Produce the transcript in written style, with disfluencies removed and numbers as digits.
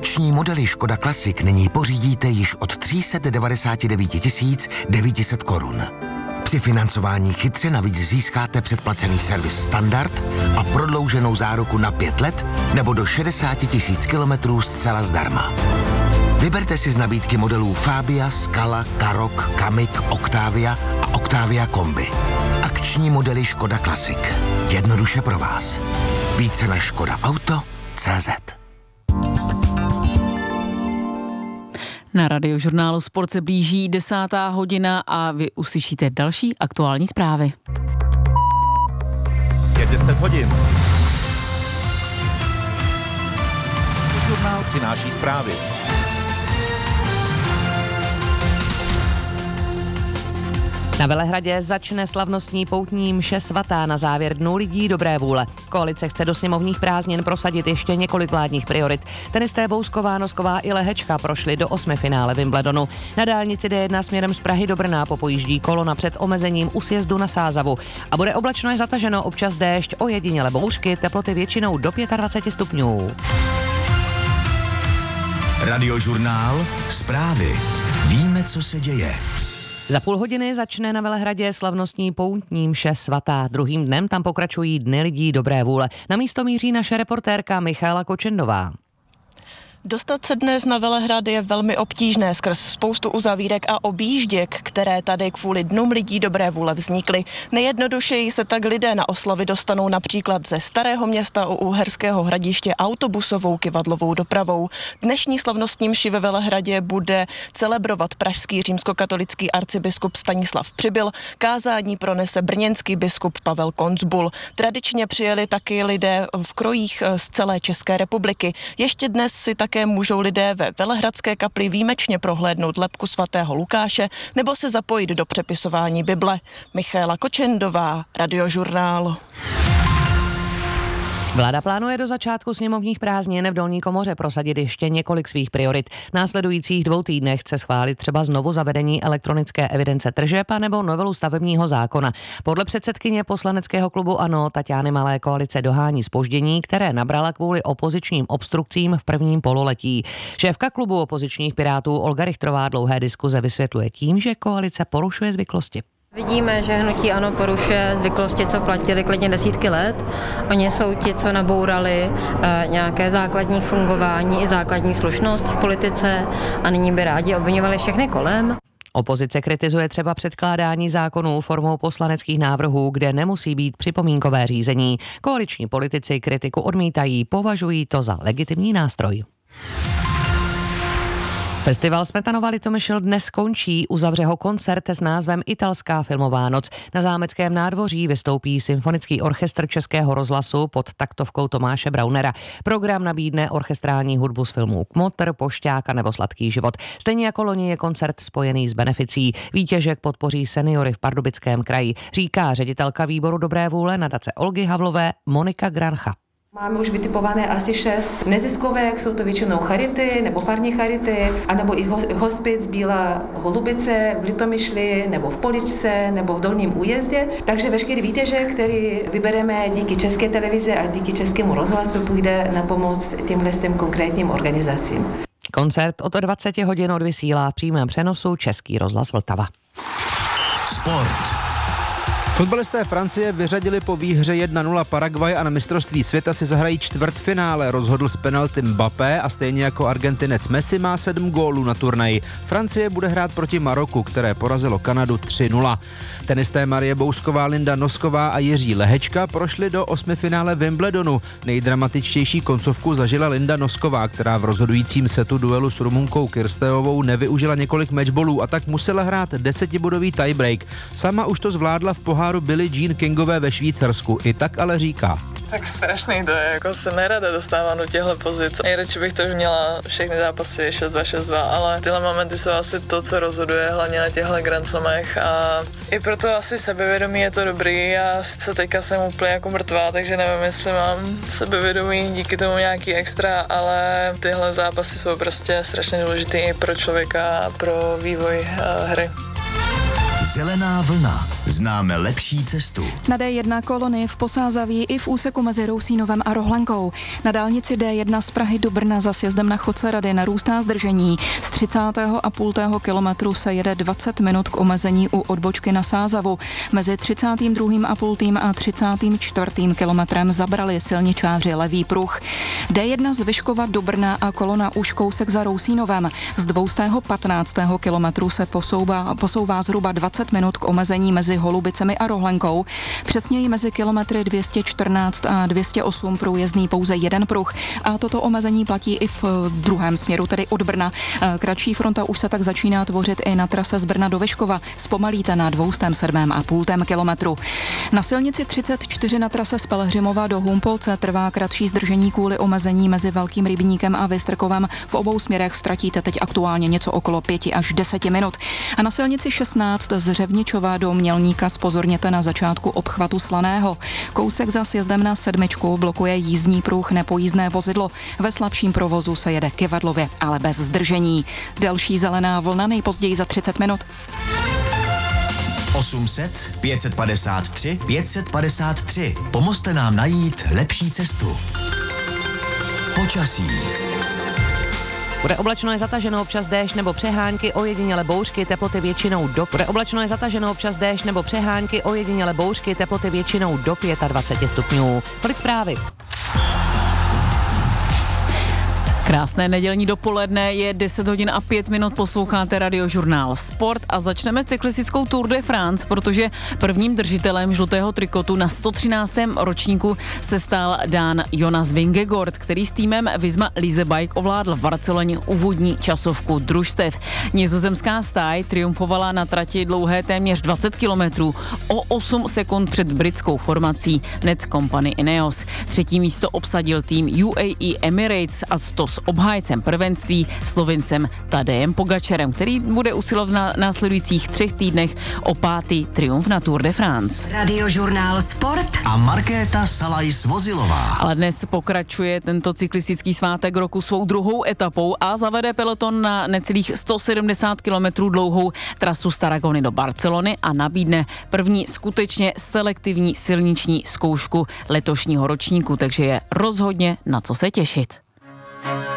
Akční modely Škoda Classic nyní pořídíte již od 399 900 korun. Při financování chytře navíc získáte předplacený servis standard a prodlouženou záruku na 5 let nebo do 60 000 kilometrů zcela zdarma. Vyberte si z nabídky modelů Fabia, Scala, Karoq, Kamiq, Octavia a Octavia Kombi. Akční modely Škoda Classic. Jednoduše pro vás. Více na škodaauto.cz. Na Radiožurnálu Sport se blíží 10. hodina a vy uslyšíte další aktuální zprávy. Je 10 hodin. Žurnál přináší zprávy. Na Velehradě začne slavnostní poutní mše svatá na závěr Dnů lidí dobré vůle. Koalice chce do sněmovních prázdnin prosadit ještě několik vládních priorit. Tenisté Bousková, Nosková i Lehečka prošly do 8. finále Wimbledonu. Na dálnici D1 směrem z Prahy do Brna popojíždí kolona před omezením u sjezdu na Sázavu. A bude oblačno až zataženo, občas déšť, ojediněle bouřky, teploty většinou do 25 stupňů. Radiožurnál Zprávy. Víme, co se děje. Za půl hodiny začne na Velehradě slavnostní poutní mše svatá. Druhým dnem tam pokračují Dny lidí dobré vůle. Na místo míří naše reportérka Michála Kočendová. Dostat se dnes na Velehrad je velmi obtížné skrz spoustu uzavírek a objížděk, které tady kvůli Dnům lidí dobré vůle vznikly. Nejjednodušeji se tak lidé na oslavy dostanou například ze Starého Města u Uherského Hradiště autobusovou kyvadlovou dopravou. Dnešní slavnostní mši ve Velehradě bude celebrovat pražský římskokatolický arcibiskup Stanislav Přibyl, kázání pronese brněnský biskup Pavel Koncbul. Tradičně přijeli taky lidé v krojích z celé České republiky. Ještě dnes si také můžou lidé ve Velehradské kapli výjimečně prohlédnout lebku svatého Lukáše nebo se zapojit do přepisování Bible. Michála Kočendová, Radiožurnál. Vláda plánuje do začátku sněmovních prázdnin v dolní komoře prosadit ještě několik svých priorit. V následujících 2 týdnech chce schválit třeba znovu zavedení elektronické evidence tržeb a nebo novelu stavebního zákona. Podle předsedkyně poslaneckého klubu ANO Taťány Malé koalice dohání zpoždění, které nabrala kvůli opozičním obstrukcím v prvním pololetí. Šéfka klubu opozičních Pirátů Olga Richtrová dlouhé diskuze vysvětluje tím, že koalice porušuje zvyklosti. Vidíme, že hnutí ANO porušuje zvyklosti, co platily klidně desítky let. Oni jsou ti, co nabourali nějaké základní fungování i základní slušnost v politice a nyní by rádi obviňovali všechny kolem. Opozice kritizuje třeba předkládání zákonů formou poslaneckých návrhů, kde nemusí být připomínkové řízení. Koaliční politici kritiku odmítají, považují to za legitimní nástroj. Festival Smetanova Litomyšl dnes končí, uzavře ho koncert s názvem Italská filmová noc. Na Zámeckém nádvoří vystoupí symfonický orchestr Českého rozhlasu pod taktovkou Tomáše Braunera. Program nabídne orchestrální hudbu z filmů Kmotr, Pošťák nebo Sladký život. Stejně jako loni je koncert spojený s beneficí. Výtěžek podpoří seniory v Pardubickém kraji, říká ředitelka výboru dobré vůle nadace Olgy Havlové Monika Grancha. Máme už vytipované asi 6 neziskovek, jsou to většinou charity nebo farní charity, anebo i hospic Bílá Holubice v Litomyšli, nebo v Poličce, nebo v Dolním Újezdě. Takže veškerý výtěžek, který vybereme díky České televizi a díky Českému rozhlasu, půjde na pomoc těmhle konkrétním organizacím. Koncert od 20 hodin odvysílá v přímém přenosu Český rozhlas Vltava. Sport. Fotbalisté Francie vyřadili po výhře 1-0 Paraguay a na mistrovství světa si zahrají čtvrtfinále. Rozhodl z penalty Mbappé a stejně jako Argentinec Messi má 7 gólů na turnaji. Francie bude hrát proti Maroku, které porazilo Kanadu 3-0. Tenisté Marie Bousková, Linda Nosková a Jiří Lehečka prošli do 8. finále Wimbledonu. Nejdramatičtější koncovku zažila Linda Nosková, která v rozhodujícím setu duelu s Rumunkou Kirsteovou nevyužila několik matchballů a tak musela hrát 10bodový tiebreak. Sama už to zvládla v poháru Billie Jean Kingové ve Švýcarsku. I tak ale říká. Tak strašný to je, jako se nerada dostávám do těchto pozic. Nejradši bych to už měla všechny zápasy 6-2, 6-2, ale tyhle momenty jsou asi to, co rozhoduje, hlavně na těchto Grand Slamech a i proto asi sebevědomí je to dobrý a sice teďka jsem úplně jako mrtvá, takže nevím, jestli mám sebevědomí díky tomu nějaký extra, ale tyhle zápasy jsou prostě strašně důležitý i pro člověka a pro vývoj hry. Zelená vlna. Známe lepší cestu. Na D1 kolony v Posázaví i v úseku mezi Rousínovem a Rohlenkou. Na dálnici D1 z Prahy do Brna za sjezdem na Chodce Rady narůstá zdržení. Z 30,5 kilometru se jede 20 minut k omezení u odbočky na Sázavu. Mezi 32,5 a 34. kilometrem zabrali silničáři levý pruh. D1 z Vyškova do Brna a kolona už kousek za Rousínovem. Z 215. kilometru se posouvá zhruba 20 minut k omezení mezi Holubicemi a Rohlenkou. Přesněji mezi kilometry 214 a 208 průjezdný pouze jeden pruh a toto omezení platí i v druhém směru, tedy od Brna. Kratší fronta už se tak začíná tvořit i na trase z Brna do Vyškova. Zpomalíte na 207,5 kilometru. Na silnici 34 na trase z Pelhřimova do Humpolce trvá kratší zdržení kvůli omezení mezi Velkým Rybníkem a Vystrkovem. V obou směrech ztratíte teď aktuálně něco okolo 5 až 10 minut. A na silnici 16 z Řevničova do Mělníka zpozorněte na začátku obchvatu Slaného. Kousek za sjezdem na 7 blokuje jízdní pruh nepojízdné vozidlo. Ve slabším provozu se jede k Kivadlově, ale bez zdržení. Delší zelená vlna nejpozději za 30 minut. 800 553 553. Pomozte nám najít lepší cestu. Počasí. Bude oblačno, je zataženo, občas déšť nebo přehánky, ojediněle bouřky, teploty většinou do 25 stupňů. Tolik zprávy. Krásné nedělní dopoledne, je 10 hodin a 5 minut, posloucháte Radiožurnál Sport a začneme s cyklistickou Tour de France, protože prvním držitelem žlutého trikotu na 113. ročníku se stal Dán Jonas Vingegaard, který s týmem Visma Leasebike ovládl v Barceloně úvodní časovku družstev. Nizozemská stáj triumfovala na trati dlouhé téměř 20 kilometrů o 8 sekund před britskou formací Net Company Ineos. Třetí místo obsadil tým UAE Emirates a to s obhájcem prvenství Slovincem Tadejem Pogačarem, který bude usilovat v následujících 3 týdnech o 5. triumf na Tour de France. Radiožurnál Sport a Markéta Salaj-Svozilová. Ale dnes pokračuje tento cyklistický svátek roku svou druhou etapou a zavede peloton na necelých 170 kilometrů dlouhou trasu z Tarragony do Barcelony a nabídne první skutečně selektivní silniční zkoušku letošního ročníku, takže je rozhodně na co se těšit.